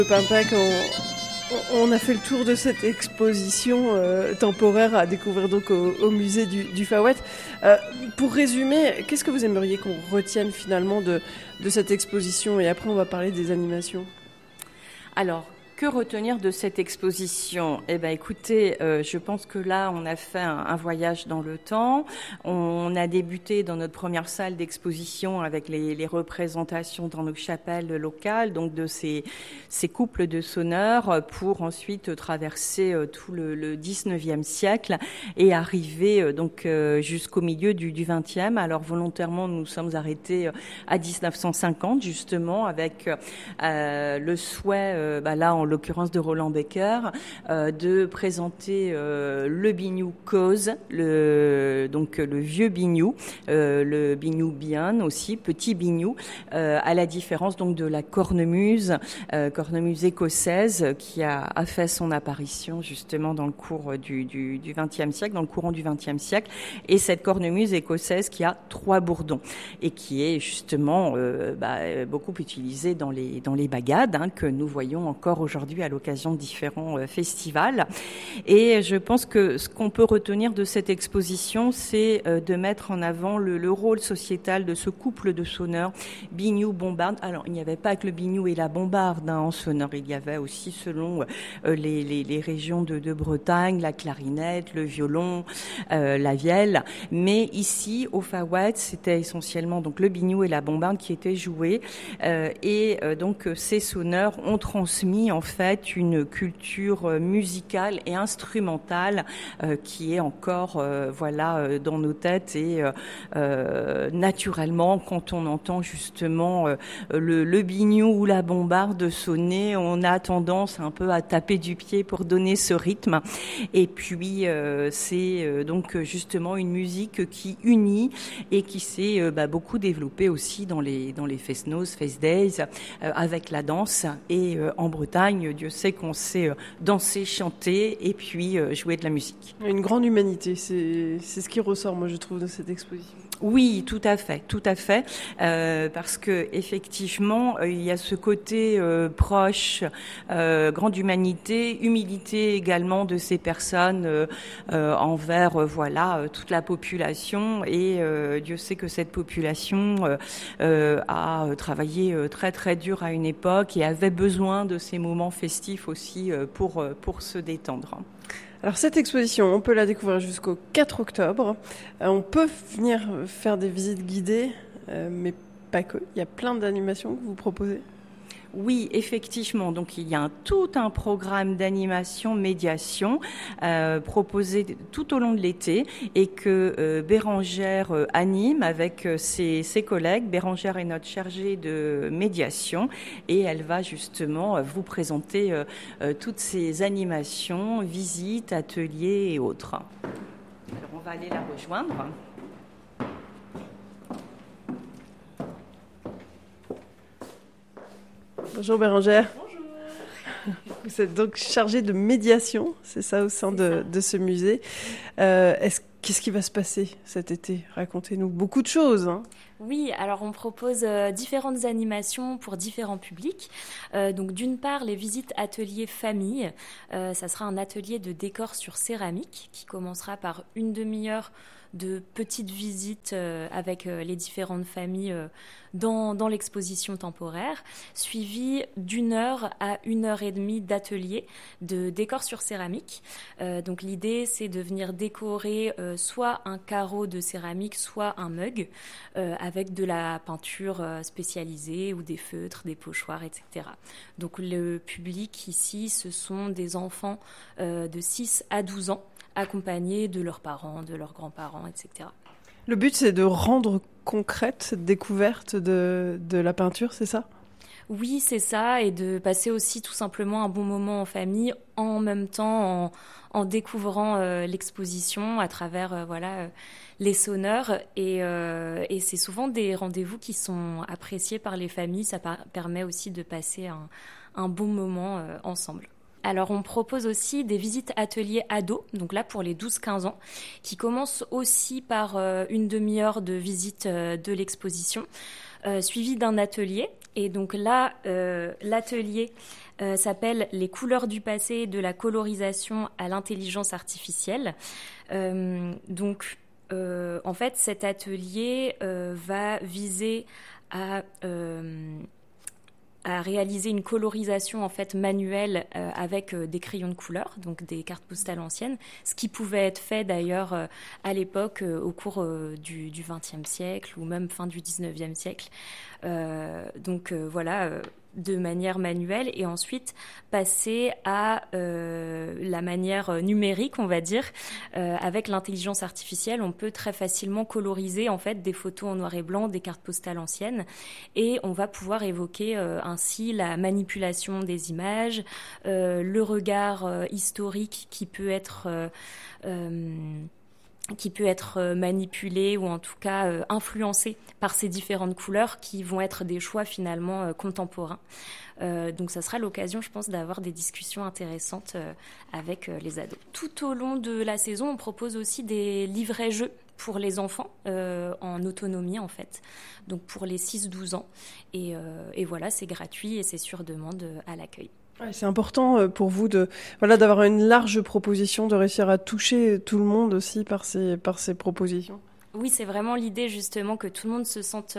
Pimpac, on a fait le tour de cette exposition temporaire à découvrir donc au musée du Far West. Pour résumer, qu'est-ce que vous aimeriez qu'on retienne finalement de cette exposition? Et après, on va parler des animations. Alors, que retenir de cette exposition? Eh bien, écoutez, je pense que là, on a fait un voyage dans le temps. On a débuté dans notre première salle d'exposition avec les représentations dans nos chapelles locales, donc de ces couples de sonneurs, pour ensuite traverser tout le 19e siècle et arriver donc jusqu'au milieu du 20e. Alors, volontairement, nous sommes arrêtés à 1950, justement, avec le souhait, là, en l'occurrence de Roland Becker, de présenter le biniou cause, donc le vieux biniou, le biniou bien aussi, petit biniou, à la différence donc de la cornemuse écossaise qui a fait son apparition justement dans le cours du XXe siècle, dans le courant du XXe siècle, et cette cornemuse écossaise qui a 3 bourdons et qui est justement beaucoup utilisée dans les bagades que nous voyons encore aujourd'hui à l'occasion de différents festivals. Et je pense que ce qu'on peut retenir de cette exposition, c'est de mettre en avant le rôle sociétal de ce couple de sonneurs biniou-bombarde. Alors, il n'y avait pas que le biniou et la bombarde en sonneur, il y avait aussi, selon les régions de Bretagne, la clarinette, le violon, la vielle. Mais ici, au Far West, c'était essentiellement donc le biniou et la bombarde qui étaient joués. Donc, ces sonneurs ont transmis en fait une culture musicale et instrumentale qui est encore dans nos têtes, et naturellement, quand on entend justement le biniou ou la bombarde sonner, on a tendance un peu à taper du pied pour donner ce rythme. Et puis c'est donc justement une musique qui unit et qui s'est beaucoup développée aussi dans les fest-noz, fest-days, avec la danse. Et en Bretagne, Dieu sait qu'on sait danser, chanter et puis jouer de la musique. Une grande humanité, c'est ce qui ressort, moi, je trouve, de cette exposition. Oui, tout à fait, parce que effectivement, il y a ce côté proche, grande humanité, humilité également de ces personnes envers toute la population. Et Dieu sait que cette population a travaillé très très dur à une époque et avait besoin de ces moments festifs aussi pour se détendre. Alors cette exposition, on peut la découvrir jusqu'au 4 octobre. On peut venir faire des visites guidées, mais pas que. Il y a plein d'animations que vous proposez. Oui, effectivement. Donc, il y a tout un programme d'animation, médiation proposé tout au long de l'été et que Bérangère anime avec ses collègues. Bérangère est notre chargée de médiation et elle va justement vous présenter toutes ces animations, visites, ateliers et autres. Alors, on va aller la rejoindre. Bonjour Bérangère. Bonjour. Vous êtes donc chargée de médiation, c'est ça, au sein de ce musée. Qu'est-ce qui va se passer cet été? Racontez-nous beaucoup de choses. Oui, alors on propose différentes animations pour différents publics. Donc d'une part, les visites ateliers famille. Ça sera un atelier de décor sur céramique qui commencera par une demi-heure de petites visites avec les différentes familles dans l'exposition temporaire, suivi d'1 heure à 1 heure et demie d'atelier de décor sur céramique. Donc l'idée, c'est de venir décorer soit un carreau de céramique, soit un mug, avec de la peinture spécialisée ou des feutres, des pochoirs, etc. Donc le public ici, ce sont des enfants de 6 à 12 ans, accompagnés de leurs parents, de leurs grands-parents, etc. Le but, c'est de rendre concrète cette découverte de la peinture, c'est ça ? Oui, c'est ça, et de passer aussi tout simplement un bon moment en famille, en même temps en découvrant l'exposition à travers les sonneurs. Et c'est souvent des rendez-vous qui sont appréciés par les familles. Ça permet aussi de passer un bon moment ensemble. Alors, on propose aussi des visites ateliers ados, donc là pour les 12-15 ans, qui commencent aussi par une demi-heure de visite de l'exposition. suivi d'un atelier. Et donc là, l'atelier s'appelle « Les couleurs du passé, de la colorisation à l'intelligence artificielle ». En fait, cet atelier va viser à réaliser une colorisation en fait manuelle avec des crayons de couleur, donc des cartes postales anciennes, ce qui pouvait être fait d'ailleurs à l'époque au cours du XXe siècle ou même fin du XIXe siècle. De manière manuelle, et ensuite passer à la manière numérique, on va dire. Avec l'intelligence artificielle, on peut très facilement coloriser en fait des photos en noir et blanc, des cartes postales anciennes, et on va pouvoir évoquer ainsi la manipulation des images, le regard historique qui peut être manipulé ou en tout cas influencé par ces différentes couleurs qui vont être des choix finalement contemporains. Donc ça sera l'occasion, je pense, d'avoir des discussions intéressantes avec les ados. Tout au long de la saison, on propose aussi des livrets-jeux pour les enfants en autonomie en fait, donc pour les 6-12 ans. Et voilà, c'est gratuit et c'est sur demande à l'accueil. Ouais, c'est important pour vous d'avoir une large proposition, de réussir à toucher tout le monde aussi par ces propositions. Oui, c'est vraiment l'idée justement que tout le monde se sente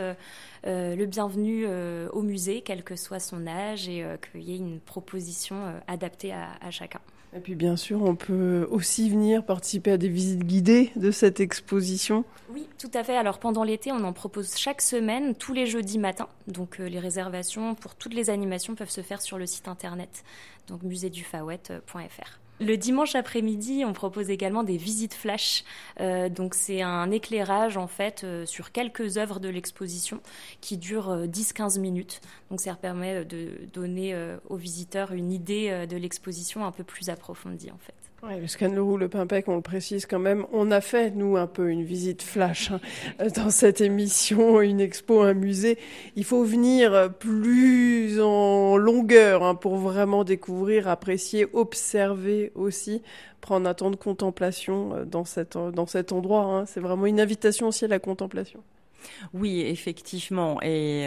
le bienvenu au musée, quel que soit son âge, et qu'il y ait une proposition adaptée à chacun. Et puis bien sûr, on peut aussi venir participer à des visites guidées de cette exposition. Oui, tout à fait. Alors pendant l'été, on en propose chaque semaine, tous les jeudis matins. Donc les réservations pour toutes les animations peuvent se faire sur le site internet, donc muséedufawet.fr. Le dimanche après-midi, on propose également des visites flash. Donc c'est un éclairage en fait sur quelques œuvres de l'exposition qui durent 10-15 minutes. Donc ça permet de donner aux visiteurs une idée de l'exposition un peu plus approfondie en fait. Ouais, le Scanleroux, le Pimpec, on le précise quand même, on a fait, nous, un peu une visite flash dans cette émission, une expo, un musée. Il faut venir plus en longueur pour vraiment découvrir, apprécier, observer aussi, prendre un temps de contemplation dans cet endroit. C'est vraiment une invitation aussi à la contemplation. Oui, effectivement. Et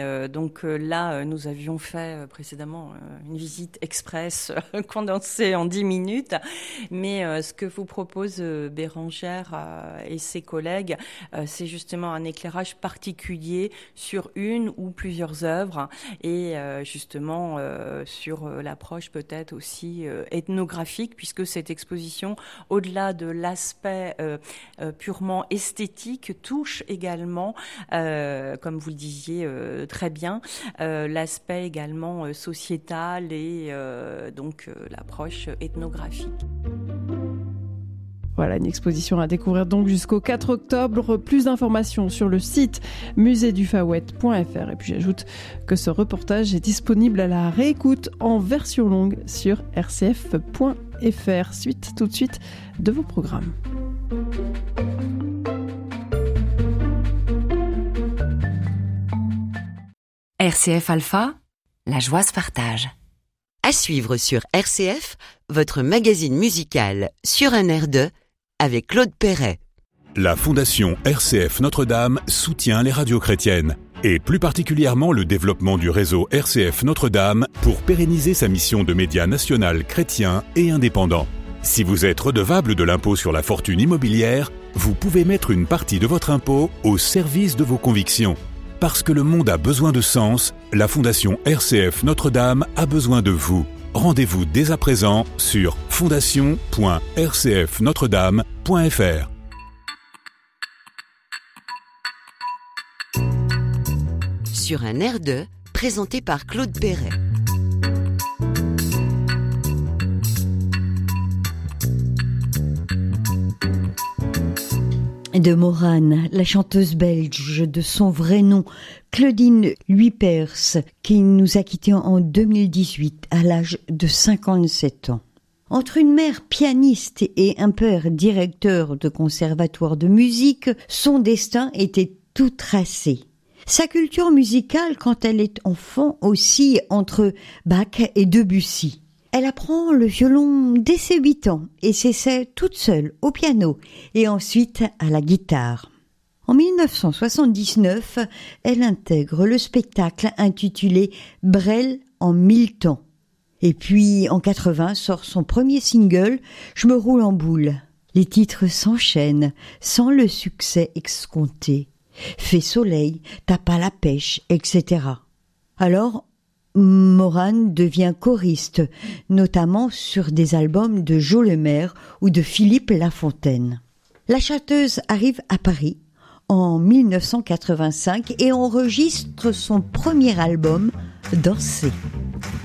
là, nous avions fait précédemment une visite express condensée en 10 minutes. Mais ce que vous propose Bérangère et ses collègues, c'est justement un éclairage particulier sur une ou plusieurs œuvres et justement sur l'approche peut-être aussi ethnographique, puisque cette exposition, au-delà de l'aspect purement esthétique, touche également comme vous le disiez très bien, l'aspect également sociétal et l'approche ethnographique. Voilà, une exposition à découvrir donc jusqu'au 4 octobre. Plus d'informations sur le site muséedufawet.fr. Et puis j'ajoute que ce reportage est disponible à la réécoute en version longue sur rcf.fr. Suite tout de suite de vos programmes. RCF Alpha, la joie se partage. À suivre sur RCF, votre magazine musical Sur un air de, avec Claude Perret. La Fondation RCF Notre-Dame soutient les radios chrétiennes, et plus particulièrement le développement du réseau RCF Notre-Dame pour pérenniser sa mission de média national chrétien et indépendant. Si vous êtes redevable de l'impôt sur la fortune immobilière, vous pouvez mettre une partie de votre impôt au service de vos convictions. Parce que le monde a besoin de sens, la Fondation RCF Notre-Dame a besoin de vous. Rendez-vous dès à présent sur fondation.rcfnotredame.fr. Sur un air de, présenté par Claude Perret. De Morane, la chanteuse belge de son vrai nom, Claudine Luypers, qui nous a quittés en 2018 à l'âge de 57 ans. Entre une mère pianiste et un père directeur de conservatoire de musique, son destin était tout tracé. Sa culture musicale, quand elle est enfant, oscille entre Bach et Debussy. Elle apprend le violon dès ses 8 ans et s'essaie toute seule au piano et ensuite à la guitare. En 1979, elle intègre le spectacle intitulé Brel en 1000 temps. Et puis, en 80, sort son premier single, Je me roule en boule. Les titres s'enchaînent, sans le succès escompté. Fait soleil, tape à la pêche, etc. Alors, Morane devient choriste, notamment sur des albums de Jo Lemaire ou de Philippe Lafontaine. La chanteuse arrive à Paris en 1985 et enregistre son premier album, Danser.